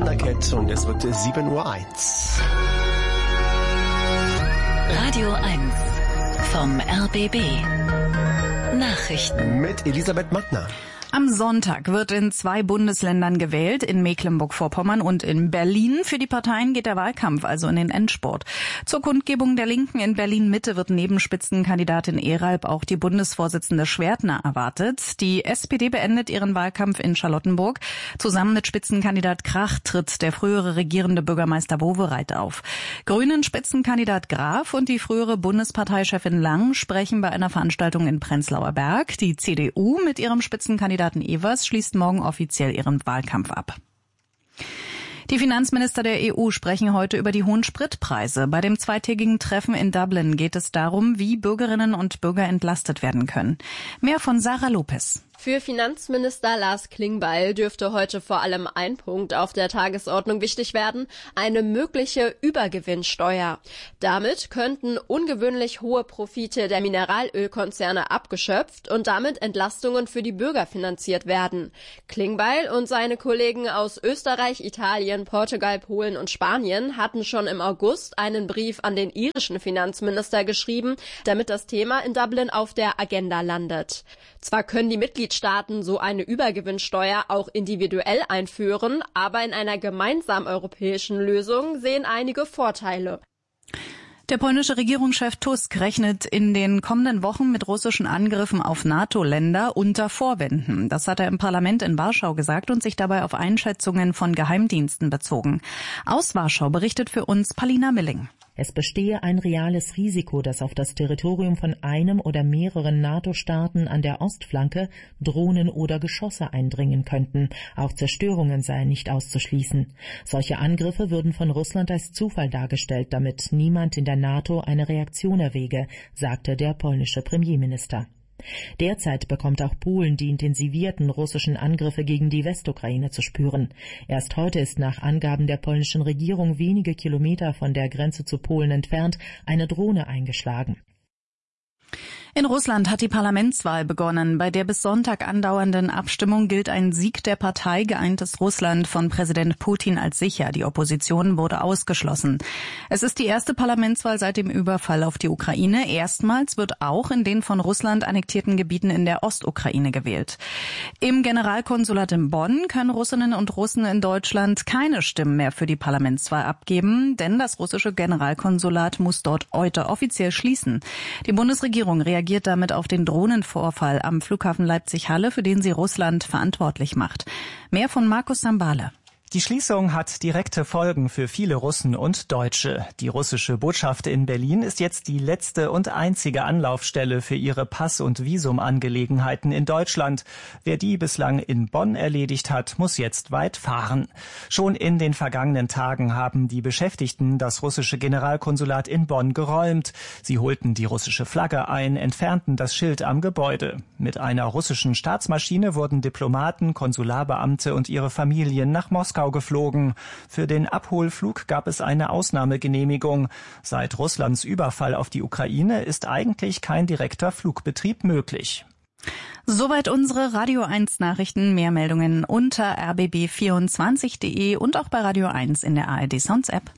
Thundercat und es wird 7:01 Uhr. Radio 1 vom RBB. Nachrichten Mit Elisabeth Mattner. Am Sonntag wird in 2 Bundesländern gewählt, in Mecklenburg-Vorpommern und in Berlin. Für die Parteien geht der Wahlkampf also in den Endspurt. Zur Kundgebung der Linken in Berlin-Mitte wird neben Spitzenkandidatin Ehralp auch die Bundesvorsitzende Schwertner erwartet. Die SPD beendet ihren Wahlkampf in Charlottenburg. Zusammen mit Spitzenkandidat Krach tritt der frühere regierende Bürgermeister Wowereit auf. Grünen Spitzenkandidat Graf und die frühere Bundesparteichefin Lang sprechen bei einer Veranstaltung in Prenzlauer Berg. Die CDU mit ihrem Spitzenkandidaten Evers schließt morgen offiziell ihren Wahlkampf ab. Die Finanzminister der EU sprechen heute über die hohen Spritpreise. Bei dem zweitägigen Treffen in Dublin geht es darum, wie Bürgerinnen und Bürger entlastet werden können. Mehr von Sarah Lopez. Für Finanzminister Lars Klingbeil dürfte heute vor allem ein Punkt auf der Tagesordnung wichtig werden: eine mögliche Übergewinnsteuer. Damit könnten ungewöhnlich hohe Profite der Mineralölkonzerne abgeschöpft und damit Entlastungen für die Bürger finanziert werden. Klingbeil und seine Kollegen aus Österreich, Italien, Portugal, Polen und Spanien hatten schon im August einen Brief an den irischen Finanzminister geschrieben, damit das Thema in Dublin auf der Agenda landet. Zwar können die Mitgliedstaaten so eine Übergewinnsteuer auch individuell einführen, aber in einer gemeinsamen europäischen Lösung sehen einige Vorteile. Der polnische Regierungschef Tusk rechnet in den kommenden Wochen mit russischen Angriffen auf NATO-Länder unter Vorwänden. Das hat er im Parlament in Warschau gesagt und sich dabei auf Einschätzungen von Geheimdiensten bezogen. Aus Warschau berichtet für uns Palina Milling. Es bestehe ein reales Risiko, dass auf das Territorium von einem oder mehreren NATO-Staaten an der Ostflanke Drohnen oder Geschosse eindringen könnten. Auch Zerstörungen seien nicht auszuschließen. Solche Angriffe würden von Russland als Zufall dargestellt, damit niemand in der NATO eine Reaktion erwäge, sagte der polnische Premierminister. Derzeit bekommt auch Polen die intensivierten russischen Angriffe gegen die Westukraine zu spüren. Erst heute ist nach Angaben der polnischen Regierung wenige Kilometer von der Grenze zu Polen entfernt eine Drohne eingeschlagen. In Russland hat die Parlamentswahl begonnen. Bei der bis Sonntag andauernden Abstimmung gilt ein Sieg der Partei Geeintes Russland von Präsident Putin als sicher. Die Opposition wurde ausgeschlossen. Es ist die erste Parlamentswahl seit dem Überfall auf die Ukraine. Erstmals wird auch in den von Russland annektierten Gebieten in der Ostukraine gewählt. Im Generalkonsulat in Bonn können Russinnen und Russen in Deutschland keine Stimmen mehr für die Parlamentswahl abgeben, denn das russische Generalkonsulat muss dort heute offiziell schließen. Die Bundesregierung reagiert damit auf den Drohnenvorfall am Flughafen Leipzig-Halle, für den sie Russland verantwortlich macht. Mehr von Markus Sambale. Die Schließung hat direkte Folgen für viele Russen und Deutsche. Die russische Botschaft in Berlin ist jetzt die letzte und einzige Anlaufstelle für ihre Pass- und Visumangelegenheiten in Deutschland. Wer die bislang in Bonn erledigt hat, muss jetzt weit fahren. Schon in den vergangenen Tagen haben die Beschäftigten das russische Generalkonsulat in Bonn geräumt. Sie holten die russische Flagge ein, entfernten das Schild am Gebäude. Mit einer russischen Staatsmaschine wurden Diplomaten, Konsularbeamte und ihre Familien nach Moskau geflogen. Für den Abholflug gab es eine Ausnahmegenehmigung. Seit Russlands Überfall auf die Ukraine ist eigentlich kein direkter Flugbetrieb möglich. Soweit unsere Radio 1 Nachrichten. Mehr Meldungen unter rbb24.de und auch bei Radio 1 in der ARD Sounds App.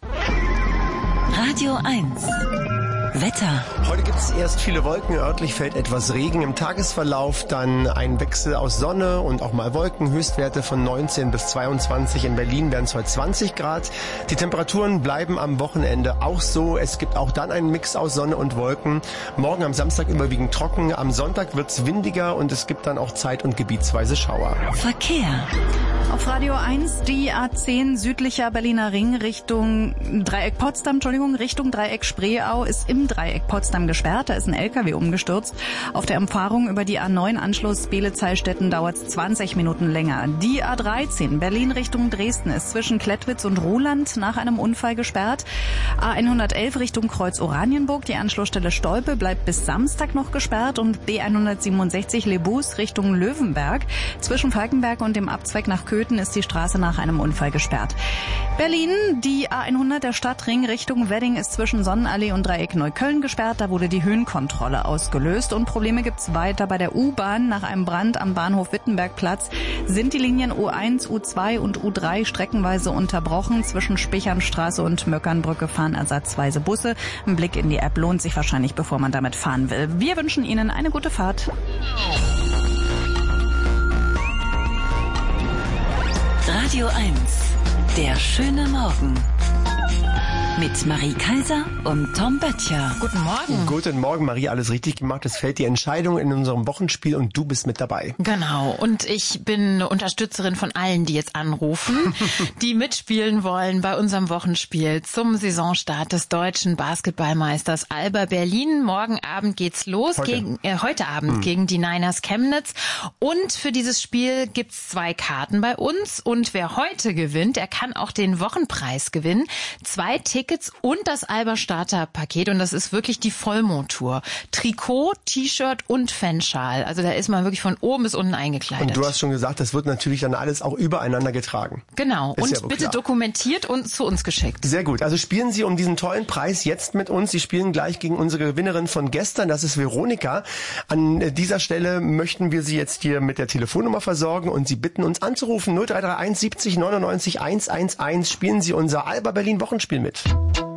Radio 1 Wetter. Heute gibt es erst viele Wolken, örtlich fällt etwas Regen. Im Tagesverlauf dann ein Wechsel aus Sonne und auch mal Wolken. Höchstwerte von 19 bis 22. In Berlin werden es heute 20 Grad. Die Temperaturen bleiben am Wochenende auch so. Es gibt auch dann einen Mix aus Sonne und Wolken. Morgen am Samstag überwiegend trocken. Am Sonntag wird es windiger und es gibt dann auch zeit- und gebietsweise Schauer. Verkehr. Auf Radio 1 die A10 südlicher Berliner Ring Richtung Dreieck Potsdam, Richtung Dreieck Spreeau ist im Dreieck Potsdam gesperrt. Da ist ein LKW umgestürzt. Auf der Umfahrung über die A9 Anschluss Beelitz-Heilstätten dauert es 20 Minuten länger. Die A13 Berlin Richtung Dresden ist zwischen Klettwitz und Ruhland nach einem Unfall gesperrt. A111 Richtung Kreuz Oranienburg, die Anschlussstelle Stolpe bleibt bis Samstag noch gesperrt und B167 Lebus Richtung Löwenberg zwischen Falkenberg und dem Abzweig nach Köthen Köthen ist die Straße nach einem Unfall gesperrt. Berlin, die A100, der Stadtring Richtung Wedding, ist zwischen Sonnenallee und Dreieck Neukölln gesperrt. Da wurde die Höhenkontrolle ausgelöst. Und Probleme gibt's weiter bei der U-Bahn. Nach einem Brand am Bahnhof Wittenbergplatz sind die Linien U1, U2 und U3 streckenweise unterbrochen. Zwischen Spichernstraße und Möckernbrücke fahren ersatzweise Busse. Ein Blick in die App lohnt sich wahrscheinlich, bevor man damit fahren will. Wir wünschen Ihnen eine gute Fahrt. Radio 1, der schöne Morgen. Mit Marie Kaiser und Tom Böttcher. Guten Morgen. Guten Morgen, Marie. Alles richtig gemacht. Es fällt die Entscheidung in unserem Wochenspiel und du bist mit dabei. Genau. Und ich bin Unterstützerin von allen, die jetzt anrufen, die mitspielen wollen bei unserem Wochenspiel zum Saisonstart des deutschen Basketballmeisters Alba Berlin. Morgen Abend geht's los. Heute Abend gegen die Niners Chemnitz. Und für dieses Spiel gibt's 2 Karten bei uns. Und wer heute gewinnt, der kann auch den Wochenpreis gewinnen. 2 Tickets und das Alba Starter Paket, und das ist wirklich die Vollmontur. Trikot, T-Shirt und Fanschal. Also da ist man wirklich von oben bis unten eingekleidet. Und du hast schon gesagt, das wird natürlich dann alles auch übereinander getragen. Genau. Ist und ja wohl bitte klar. Dokumentiert und zu uns geschickt. Sehr gut. Also spielen Sie um diesen tollen Preis jetzt mit uns. Sie spielen gleich gegen unsere Gewinnerin von gestern. Das ist Veronika. An dieser Stelle möchten wir Sie jetzt hier mit der Telefonnummer versorgen und Sie bitten uns anzurufen. 0331 70 99 111. Spielen Sie unser Alba Berlin Wochenspiel mit.